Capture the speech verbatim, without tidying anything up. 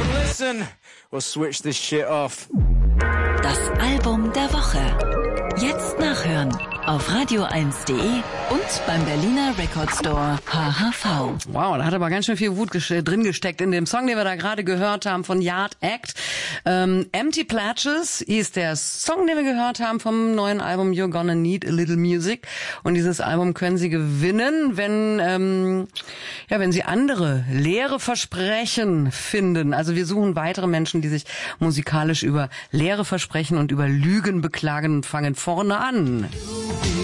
Listen, we'll switch this shit off. Das Album der Woche. Jetzt nachhören auf radio eins punkt de und beim Berliner Record Store H H V. Wow, da hat aber ganz schön viel Wut ges- drin gesteckt in dem Song, den wir da gerade gehört haben von Yard Act. Ähm, Empty Platches hieß der Song, den wir gehört haben vom neuen Album You're Gonna Need a Little Music. Und dieses Album können Sie gewinnen, wenn ähm, ja, wenn Sie andere leere Versprechen finden. Also wir suchen weitere Menschen, die sich musikalisch über leere Versprechen und über Lügen beklagen und fangen vorne an.